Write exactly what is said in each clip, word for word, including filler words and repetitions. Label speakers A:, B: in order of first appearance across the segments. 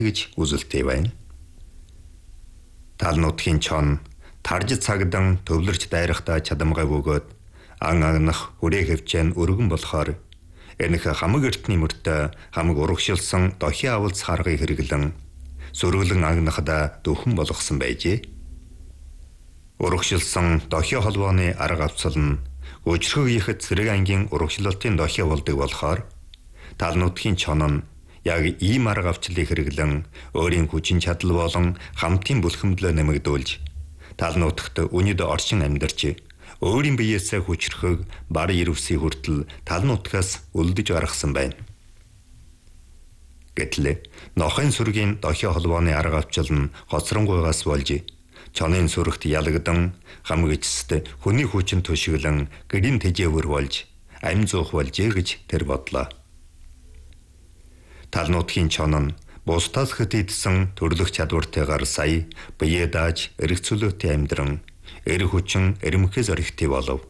A: гэж үзэлтэй байна. Тал нутгийн чон тарж цагдан төвлөрч дайрахтаа чадамгай бөгөөд ан агнах хүрээ хөвчэн өргөн болохоор энэх хамаг эртний мөртөө хамаг урагшилсан дохи авалц харгыг хэрэглэн сөрөглөн агнахда дөхөн болгосон байжээ. Урагшилсан дохи холбооны арга авцал нь өчрхөг ихэд зэрэг ангийн урагшлалтын дохи болдог болохоор тал нутгийн чон нь яг ийм арга авчлыг хэрэглэн өөрийн хүчин чадал болон хамтын бүлхэмдлөө нэмэгдүүлж тал нутагт үнэд оршин амьдарч өөрийн биеэсээ хүчрхөг бар ирвсийн хүртэл тал нутгаас үлдэж гаргасан байна. Гэтэл нохын сүргийн дохи холбооны арга авчил нь хоцронгуйгаас болж чонын сүрэгт ялгдан хамгичсд хүний хүчин төшөглөн гэрийн тэжээвэр болж амь зуух болжээ гэж тэр бодлоо. Тал нутгийн чон нь бусдаас хөтөйдсөн төрлөх чадвартайгаар сая бие дааж эргэцүүлэлтийн амьдран эр хүчин эрмэхээс орхитой болов.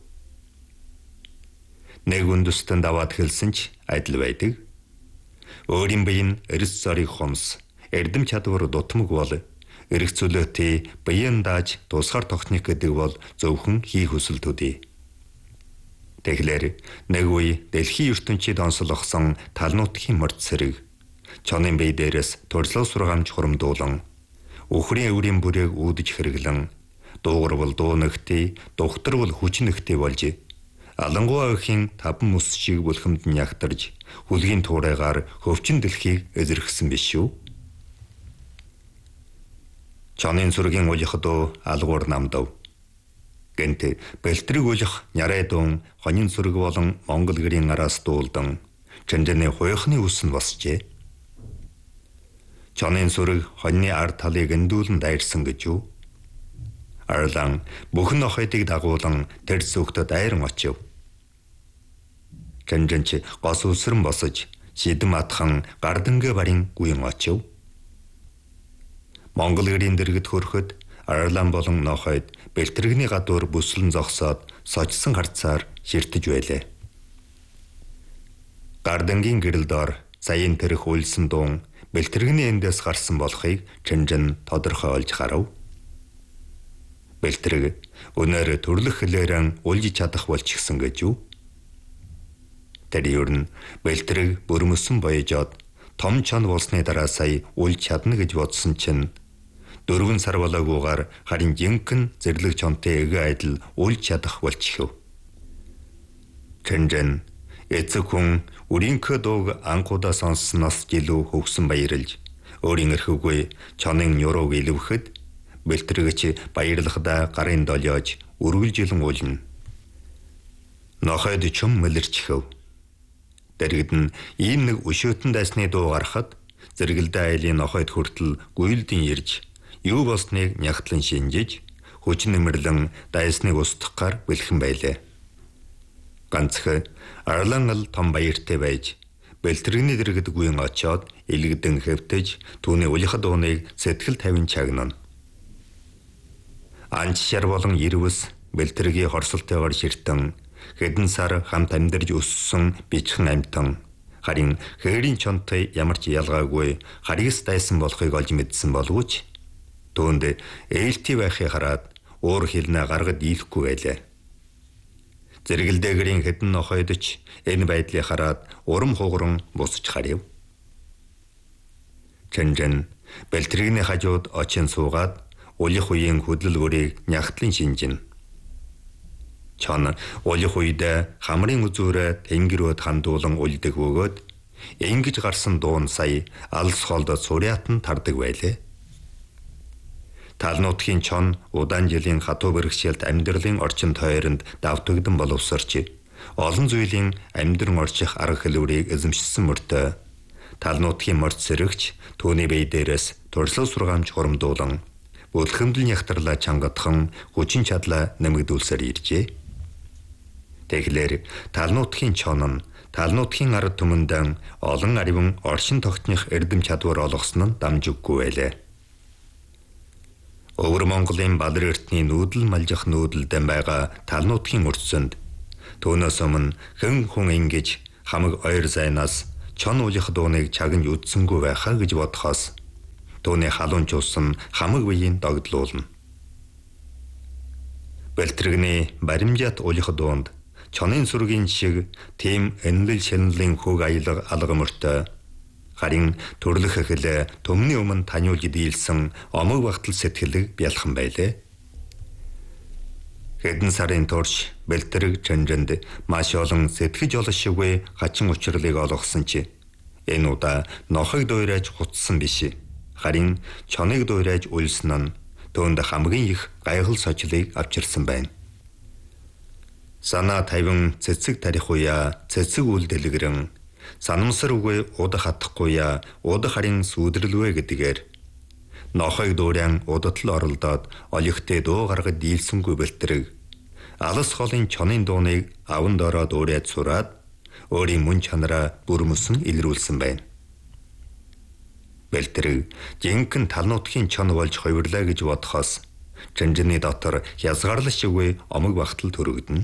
A: Нэг үндэстэн даваад хэлсэн ч адил байдаг. Өөрийн бие нь эрс зориг хумс, эрдэм чадвар дутмаг бол эргэцүүлэлтийн биеэн дааж тусгаар техник гэдэг бол зөвхөн хийх хүсэл төдий. Тэгэхээр нэг үе дэлхийн ертөнцид онцлогсон тал нутгийн морд сэрэг чонын бие дээрээс туршлага сургаамж хурамдуулан өхрийн өврийн бүрээг үүдэж хэрэглэн дуугар бол дуунагтэй, духтар бол хүчнэгтэй болж алангуй ахийн таван мөс шиг бүлхэмд нь ягтарж хүлгийн туурайгаар хөвчин дэлхийг эзэрхсэн биш шүү. Чонын сүргийн улихдуу алгуур намдав. Гэнт бэлтрэг улих нярай дуун хонин сүрэг болон Монгол гэрийн араас дуулдан чанжаны хуйхны үс нь босжээ. Чонын сүрэг хоньны ард талыг эндүүлэн дайрсан гэж юу? Арлан бүхэн охидыг дагуулан тэр зүгтд дайран очив. Чанжанч гос үсрэн босож шидэм атхан гардангэ барын гүйн очив. Монгол гэрийн дэргэд хөрөхөд Арлан болон нохойд бэлтрэгний гадуур бүслэн зогсоод сочсон харцаар ширтэж байлаа. Гардангийн гэрэл доор саяын тэрх үйлсэн дуун бэлтрэгний эндээс гарсан болохыг Чанжан тодорхой олж харав. Бэлтрэг өнөөр төрлөх хэлээрэн улж чадах болчихсон гэж юу? Тэр ер нь бэлтрэг бүрмөсөн боёжоод том чон болсны дараа сая улж чадна гэж бодсон чинь дөрвөн сар болоогүйгээр харин жинхэнэ зэрлэг чонтой эгэ айдал улж чадах болчихв. Чанжан эцэг хүн үрийнхөө дууг анхудаа сонссноос жилүү хөвсөн баярлж өөрийн эрхүгүй чонын нюрууг илвэхэд бэлтрэгч баярлахдаа гарын долиож үргэлжилэн уулна. Нохойд чум мэлэрчихв. Дэргэд нь ийм нэг өшөөтөн дайсны дуу гарахад зэрэгэлдээ айлын нохойд хүртэл гуйлдын ирж юу болсныг нягтлан шинжиж хүчин нэмэрлэн дайсныг устгахаар бэлхэн байлаа. Ганцхан Арлан л том баяртай байж бэлтрэгний дэргэд гүйн очоод илгдэн хэвтэж түүний улихад дууныг сэтгэл тавин чагнана. Анч шар болон ирвэс бэлтрэгийн хорсолтойгоор ширтэн хэдэн сар хамт амьдарж өссөн бичхэн амьтан харин хээрийн чонтой ямар ч ялгаагүй харгас дайсан болохыг олж мэдсэн боловч түүнд ээлтэй байхыг хараад уур хилнэ гаргад ийхгүй байлаа. Зэрэгэлдээгэрийн хэдэн нохойдч энэ байдлыг хараад урам хугаран бусч харив. Чанжан бэлтрэгний хажууд очин суугаад улих үеийн хөдлөл бүрийг нягтлан шинжин. Чон улих үедээ хамрын үзүүрээ тэнгэрүүд хандуулан ульдаг бөгөөд ингэж гарсан дуун сая алс холдод суряатан тардаг байлээ. Тал нутгийн чон удаан жилийн хатуу бэрхшээлт амьдралын орчин тойронд давтагдсан боловсрч олон зүйлийн амьдран орчих арга хэлбэрийг эзэмшсэн мөртөө тал нутгийн морд сэрэгч түүний бие дээрээс туршлага сургаамж хурамдуулан бүлхэмдэл нягтарлаа чангадхан хүчин чадлаа нэмэгдүүлсээр иржээ. Тэгэхээр тал нутгийн чон нь тал нутгийн ард түмэндээ олон ариван оршин тогтных эрдэм чадвар олгосон нь дамжиггүй байлаа. Өвөр Монголын Балар эртний нүүдэл малжих нүүдэлдэн байгаа тал нутгийн өрцөнд түүнээс өмнө хэн хүн ингэж хамаг ойр зайнаас чон улих дууныг чагнж үдсэнгүй байхаа гэж бодхоос Төвний халуун чуусан хамаг биеийн догдлуулна. Бэлтрэгний баримжаат улих дуунд чонын сүргийн шиг тийм энэлэл шэнэлийн хөг аялга алга мөртөө харин төрлөх эхлэ төмний өмнө таниулж дийлсэн омог багтал сэтгэлэг бялхан байлээ. Хэдэн сарын турш бэлтрэг чанжинд маш олон сэтгэж олшгүй хачин учрлыг олгосон чи энэ удаа нохыг дуурайж хутсан биш. Харин чоныг дуурайж үлсэн нь түүнд хамгийн их гайхал сочлыг авчирсан байна. Санаа тавин цэцэг тарих уя цэцэг үл дэлгэрэн санамсаргүй удах хатахгүйя удах харин сүудэрлвэ гэдгээр нохыг дуурайан удатал оролдоод олигтэй дуу гаргаж дийлсэнгүй бэлтрэг алс холын чонын дууныг аван дороо дуурайд сураад өөрийн мөн чанараа бүрмөсөн илрүүлсэн байна. Бэлтрэг жинхэнэ талнуудхийн чон болж хувирлаа гэж бодхоос чанжины дотор хязгаарлал шиггүй омог багтал төрөгдөнө.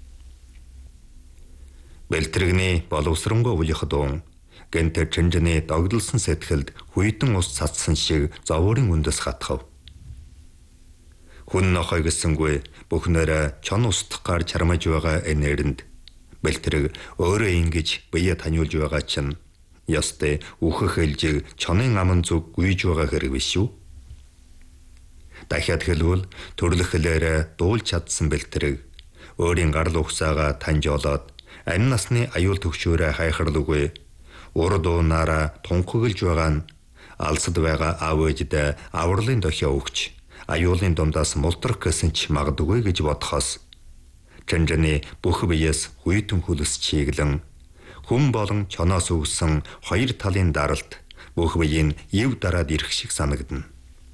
A: Бэлтрэгний боловсронгой улих дуун гэнтэр чанжины догдолсон сэтгэлд хүйтэн ус цацсан шиг зовоорын үндэс хатгав. Хүн нохой гэсэнгүй бүхнээрээ чон устгахаар чармаж байгаа энэрэнд бэлтрэг өөрөө ингэж бие таниулж байгаа чинь ястэй үхэх хэлжиг чонын аман зүг гүйж байгаа хэрэг биш үү? Дахиад хэлвэл төрлөхлөөрэ дуулж чадсан бэлтрэг өөрийн гарал ухсаага таньж олоод ань насны аюул төгшөөрэ хайхарлугүй ур дуунаараа тунхаглаж байгаа нь алсад байгаа аав ээждээ авралын дохио өгч аюулын дундаас мултрах гэсэн ч магадгүй гэж бодхоос чанжаны бүх биеэс хүйтэн хүлэс чиглэн хүн болон чоноос өгсөн хоёр талын даралт бүх биеийн ив дараад ирэх шиг санагдана.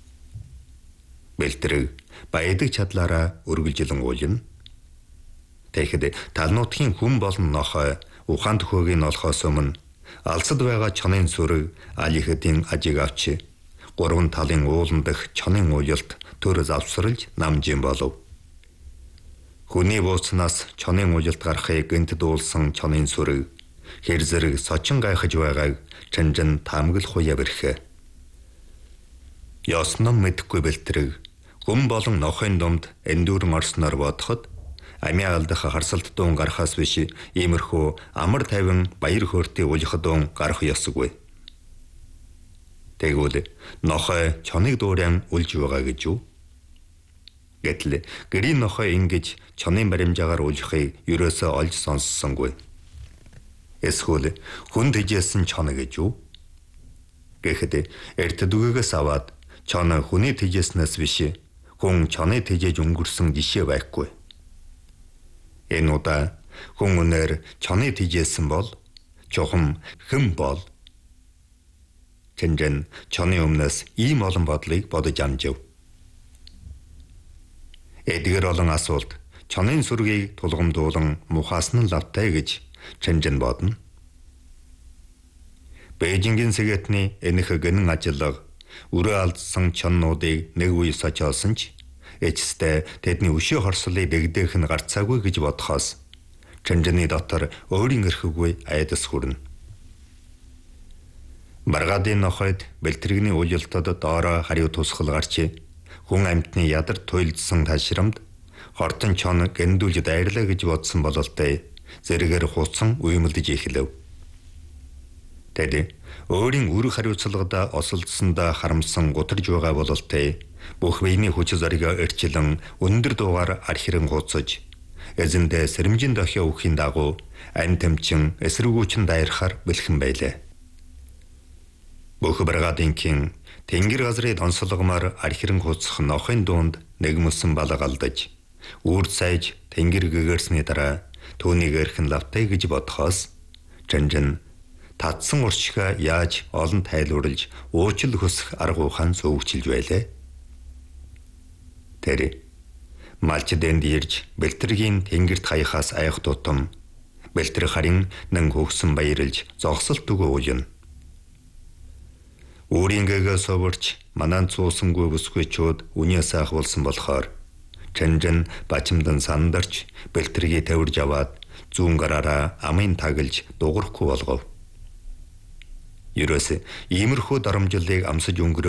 A: Бэлтрэг баядаг чадлаараа үргэлжилэн уулна. Тэгэхэд талнуудхийн хүн болон нохой ухаан төхөөгийг нь олохоос өмнө алсад байгаа чонын сүрэг алихэдийн ажиг авч гурван талын уулан дах чонын уялт төр завсралж намжин болов. Хүний бууцнаас чонын уялт гарахыг гэнт дуулсан чонын сүрэг хэр зэрэг сочин гайхаж байгааг чанжин таамаглах уяа бэрхэ. Ясном мэдхгүй бэлтрэг хүн болон нохойн дунд эндүүрэн орсноор бодоход амиа алдах харсалт дуун гарахаас биш иймэрхүү амар тайван баяр хөөртэй улих дуун гарах ёсгүй. Тэгвэл нохой чоныг дуурайан үлж байгаа гэж юу? Гэтэл гэрийн нохой ингэж чонын баримжаагаар үлжихийг ерөөсөө олж сонссонгүй. Эсвэл хүн тэжээсэн чон гэж юу? Гэхэд эрт дүгээс аваад чон хүний тэжээснээс биш хүн чоныг тэжээж өнгөрсөн жишээ байхгүй. Энэ удаа хүн үнээр чоныг тэжээсэн бол чухам хэн бол чанжин чоны өмнөөс ийм олон бодлыг бодож амжив. Эдгээр олон асуулт чонын сүргийг тулгамдуулан мухаасан нь лавтай гэж чанжин бодно. Бээжингийн сэgetний энэх гэнэн ажиллага өрөө алдсан чоннуудыг нэг үе сочоосон ч эцэстээ тэдний өшөө хорслыг дэгдээх нь гарцаагүй гэж бодхоос чанжины дотор өөрийн эрхгүй айдас хүрнэ. Баргадын нохойд бэлтрэгний уялтад доороо хариу тусгал гарч хүн амьтны ядар туйлдсан ташрамд хортон чон гэндүүлж дайрлаа гэж бодсон бололтой зэрэгээр хуцсан уймалдж эхлэв. Тэд өөрийн үр хариуцлагада осолдсондоо харамсан гутарж байгаа бололтой бүх биений хүч зориго эрчилэн өндөр дуугаар архирэн гуцаж эзэндээ сэрэмжин дохио өгөхийн дагуу ань тамчин эсрэгүүчин дайрахаар бэлхэн байлаа. Бүх баргадынkin тэнгэр газрын онцлогомоор архирэн гуцах нохын дунд нэг мөсөн балга алдаж үрд сайж тэнгэр гэгэрсний дараа түүнийг эрхэн лавтай гэж бодхоос чанжин татсан уршига яаж олон тайлуурлж уучил хөсөх арга ухаан зөвөгчилж байлаа. Тэр малч дэнд ирж бэлтрэгийн тэнгэрт хаяхаас айх тутам бэлтрэг харин нэн хөгсөн баярлж зогсолт өгөө уяна. Өөрийн гэгээ соворч манан цуусангүй бүсгүйчүүд үнээс ахвалсан болохоор чанжин бачимдан сандарч бэлтрэгийг тавирж аваад зүүн гараараа амын таглж дуурахгүй болгов. Ерөөс иймэрхүү дарамжлыг амсаж өнгөрөө